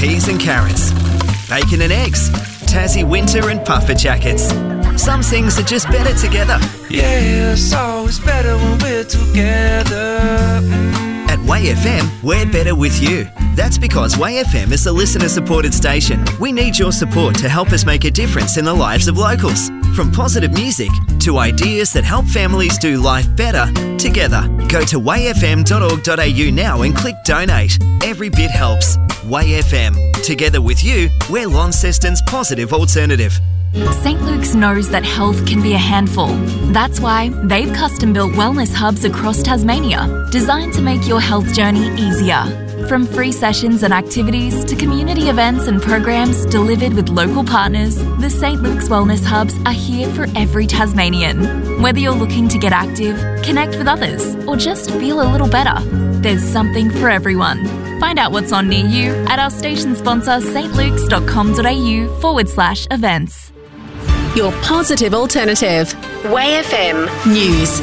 peas and carrots, bacon and eggs, Tassie winter and puffer jackets. Some things are just better together. Yeah, it's always better when we're together. At Way FM, we're better with you. That's because Way FM is a listener-supported station. We need your support to help us make a difference in the lives of locals. From positive music to ideas that help families do life better together. Go to wayfm.org.au now and click donate. Every bit helps. Way FM. Together with you, we're Launceston's positive alternative. St Luke's knows that health can be a handful. That's why they've custom-built wellness hubs across Tasmania, designed to make your health journey easier. From free sessions and activities to community events and programs delivered with local partners, the St Luke's Wellness Hubs are here for every Tasmanian. Whether you're looking to get active, connect with others, or just feel a little better, there's something for everyone. Find out what's on near you at our station sponsor stlukes.com.au/events. Your positive alternative. Way FM News.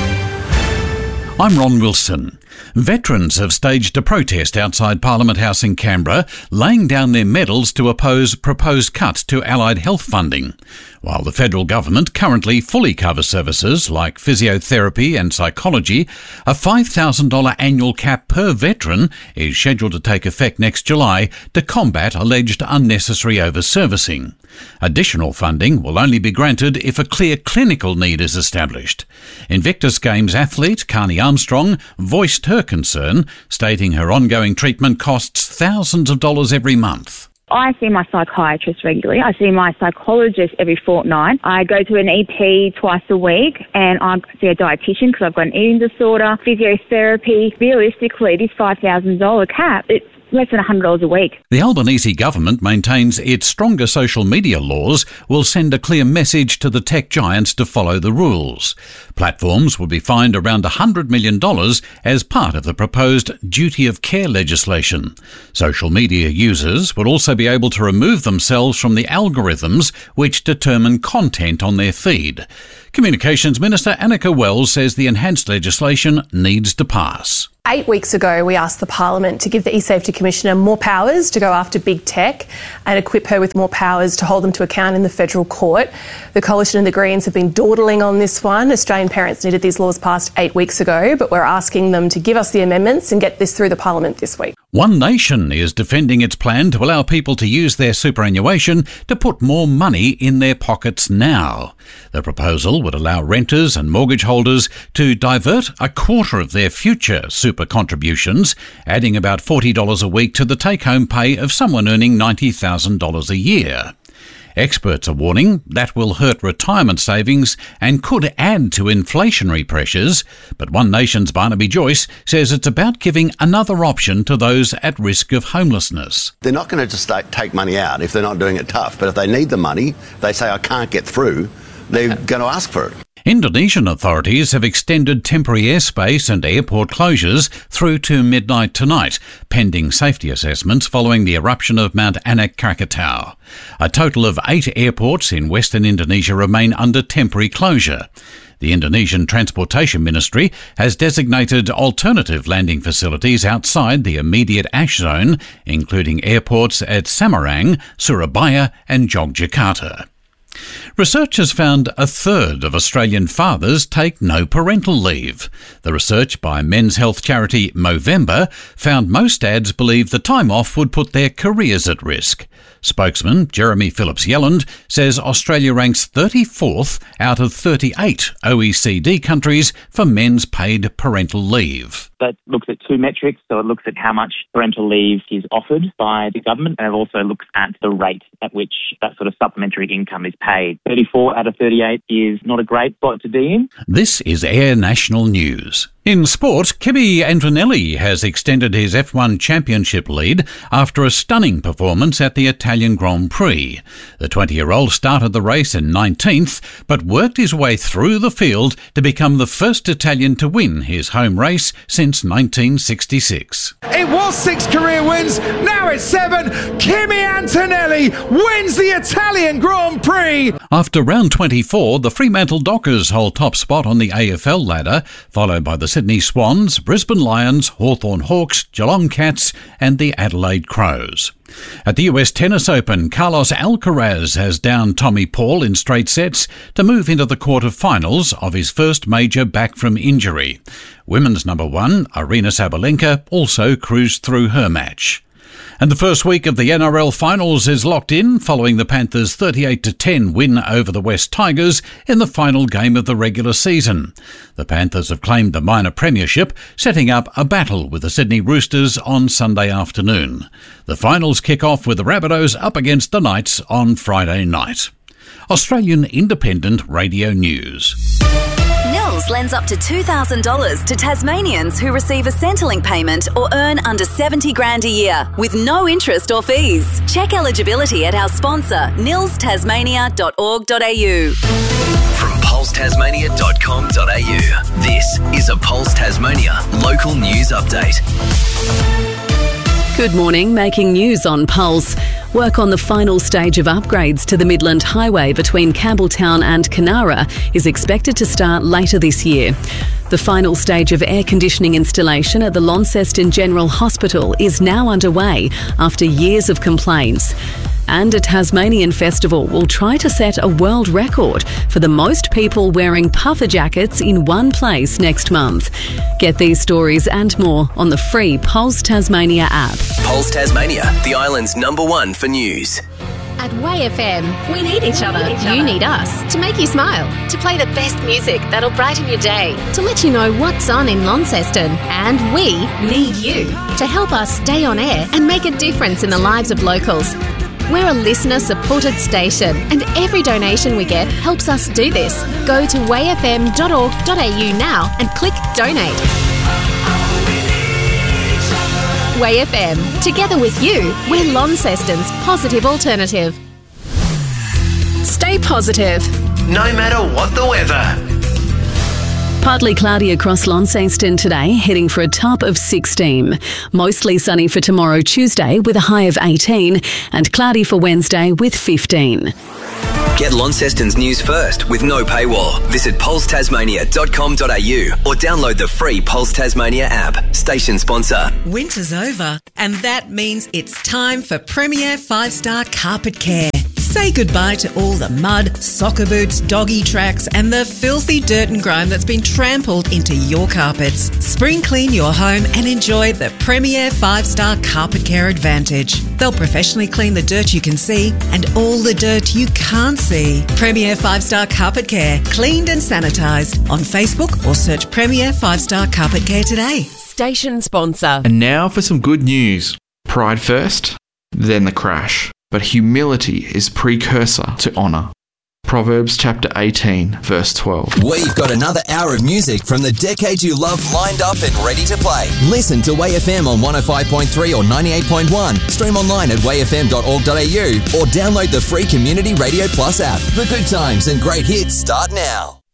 I'm Ron Wilson. Veterans have staged a protest outside Parliament House in Canberra, laying down their medals to oppose proposed cuts to allied health funding. While the federal government currently fully covers services like physiotherapy and psychology, a $5,000 annual cap per veteran is scheduled to take effect next July to combat alleged unnecessary over-servicing. Additional funding will only be granted if a clear clinical need is established. Invictus Games athlete Carney Armstrong voiced her concern, stating her ongoing treatment costs thousands of dollars every month. I see my psychiatrist regularly. I see my psychologist every fortnight. I go to an EP twice a week, and I see a dietitian because I've got an eating disorder, physiotherapy. Realistically, this $5,000 cap, it's less than $100 a week. The Albanese government maintains its stronger social media laws will send a clear message to the tech giants to follow the rules. Platforms will be fined around $100 million as part of the proposed duty of care legislation. Social media users will also be able to remove themselves from the algorithms which determine content on their feed. Communications Minister Annika Wells says the enhanced legislation needs to pass. 8 weeks ago, we asked the Parliament to give the eSafety Commissioner more powers to go after big tech and equip her with more powers to hold them to account in the federal court. The Coalition and the Greens have been dawdling on this one. Australian parents needed these laws passed 8 weeks ago, but we're asking them to give us the amendments and get this through the Parliament this week. One Nation is defending its plan to allow people to use their superannuation to put more money in their pockets now. The proposal would allow renters and mortgage holders to divert a quarter of their future super contributions, adding about $40 a week to the take-home pay of someone earning $90,000 a year. Experts are warning that will hurt retirement savings and could add to inflationary pressures, but One Nation's Barnaby Joyce says it's about giving another option to those at risk of homelessness. They're not going to just take money out if they're not doing it tough, but if they need the money, they say, I can't get through, they're going to ask for it. Indonesian authorities have extended temporary airspace and airport closures through to midnight tonight, pending safety assessments following the eruption of Mount Anak Krakatau. A total of 8 airports in Western Indonesia remain under temporary closure. The Indonesian Transportation Ministry has designated alternative landing facilities outside the immediate ash zone, including airports at Samarang, Surabaya and Yogyakarta. Researchers found a third of Australian fathers take no parental leave. The research by men's health charity Movember found most dads believe the time off would put their careers at risk. Spokesman Jeremy Phillips-Yelland says Australia ranks 34th out of 38 OECD countries for men's paid parental leave. That looks at 2 metrics, so it looks at how much parental leave is offered by the government, and it also looks at the rate at which that sort of supplementary income is paid. 34 out of 38 is not a great spot to be in. This is Air National News. In sport, Kimi Antonelli has extended his F1 championship lead after a stunning performance at the Italian Grand Prix. The 20-year-old started the race in 19th, but worked his way through the field to become the first Italian to win his home race since 1966. It was 6 career wins, now it's 7. Kimi Antonelli wins the Italian Grand Prix. After round 24, the Fremantle Dockers hold top spot on the AFL ladder, followed by the Sydney Swans, Brisbane Lions, Hawthorn Hawks, Geelong Cats and the Adelaide Crows. At the US Tennis Open, Carlos Alcaraz has downed Tommy Paul in straight sets to move into the quarter-finals of his first major back from injury. Women's number one, Aryna Sabalenka, also cruised through her match. And the first week of the NRL Finals is locked in following the Panthers' 38-10 win over the West Tigers in the final game of the regular season. The Panthers have claimed the minor premiership, setting up a battle with the Sydney Roosters on Sunday afternoon. The finals kick off with the Rabbitohs up against the Knights on Friday night. Australian Independent Radio News. Nils lends up to $2,000 to Tasmanians who receive a Centrelink payment or earn under $70,000 a year with no interest or fees. Check eligibility at our sponsor, nilstasmania.org.au. From pulsetasmania.com.au, this is a Pulse Tasmania local news update. Good morning, making news on Pulse. Work on the final stage of upgrades to the Midland Highway between Campbelltown and Kanara is expected to start later this year. The final stage of air conditioning installation at the Launceston General Hospital is now underway after years of complaints. And a Tasmanian festival will try to set a world record for the most people wearing puffer jackets in one place next month. Get these stories and more on the free Pulse Tasmania app. Pulse Tasmania, the island's #1 for news. At Way FM, we need each other. You need us to make you smile, to play the best music that'll brighten your day, to let you know what's on in Launceston. And we need you to help us stay on air and make a difference in the lives of locals. We're a listener-supported station, and every donation we get helps us do this. Go to wayfm.org.au now and click Donate. Way FM, together with you, we're Launceston's positive alternative. Stay positive, no matter what the weather. Partly cloudy across Launceston today, heading for a top of 16. Mostly sunny for tomorrow, Tuesday, with a high of 18, and cloudy for Wednesday with 15. Get Launceston's news first with no paywall. Visit pulsetasmania.com.au or download the free Pulse Tasmania app. Station sponsor. Winter's over, and that means it's time for Premier 5-Star Carpet Care. Say goodbye to all the mud, soccer boots, doggy tracks and the filthy dirt and grime that's been trampled into your carpets. Spring clean your home and enjoy the Premier 5-Star Carpet Care Advantage. They'll professionally clean the dirt you can see and all the dirt you can't see. Premier 5-Star Carpet Care, cleaned and sanitised. On Facebook or search Premier 5-Star Carpet Care today. Station sponsor. And now for some good news. Pride first, then the crash. But humility is precursor to honour. Proverbs chapter 18, verse 12. We've got another hour of music from the decade you love lined up and ready to play. Listen to Way FM on 105.3 or 98.1. Stream online at wayfm.org.au or download the free Community Radio Plus app. The good times and great hits start now.